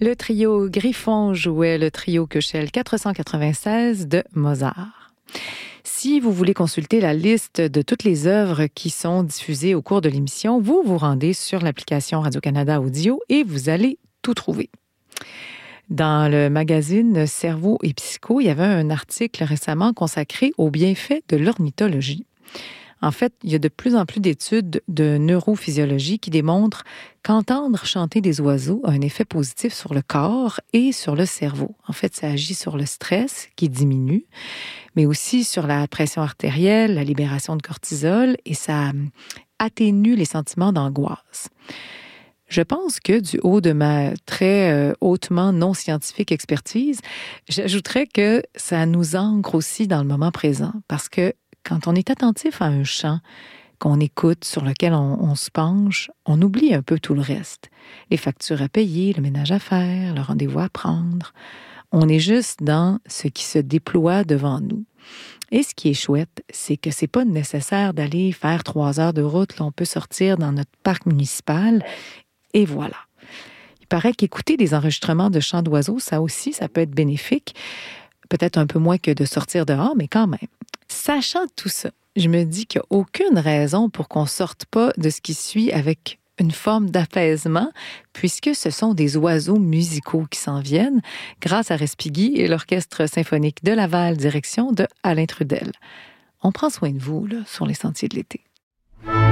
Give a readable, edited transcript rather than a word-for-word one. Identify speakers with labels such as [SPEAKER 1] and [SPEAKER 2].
[SPEAKER 1] Le trio Griffon jouait le trio Köchel 496 de Mozart. Si vous voulez consulter la liste de toutes les œuvres qui sont diffusées au cours de l'émission, vous vous rendez sur l'application Radio-Canada Audio et vous allez tout trouver. Dans le magazine Cerveau et Psycho, il y avait un article récemment consacré aux bienfaits de l'ornithologie. En fait, il y a de plus en plus d'études de neurophysiologie qui démontrent qu'entendre chanter des oiseaux a un effet positif sur le corps et sur le cerveau. En fait, ça agit sur le stress qui diminue, mais aussi sur la pression artérielle, la libération de cortisol, et ça atténue les sentiments d'angoisse. Je pense que du haut de ma très hautement non scientifique expertise, j'ajouterais que ça nous ancre aussi dans le moment présent, parce que quand on est attentif à un chant qu'on écoute, sur lequel on se penche, on oublie un peu tout le reste. Les factures à payer, le ménage à faire, le rendez-vous à prendre. On est juste dans ce qui se déploie devant nous. Et ce qui est chouette, c'est que c'est pas nécessaire d'aller faire 3 heures de route. Là, on peut sortir dans notre parc municipal et voilà. Il paraît qu'écouter des enregistrements de chants d'oiseaux, ça aussi, ça peut être bénéfique. Peut-être un peu moins que de sortir dehors, mais quand même. Sachant tout ça, je me dis qu'il n'y a aucune raison pour qu'on ne sorte pas de ce qui suit avec une forme d'apaisement, puisque ce sont des oiseaux musicaux qui s'en viennent grâce à Respighi et l'Orchestre symphonique de Laval, direction de Alain Trudel. On prend soin de vous là, sur les sentiers de l'été.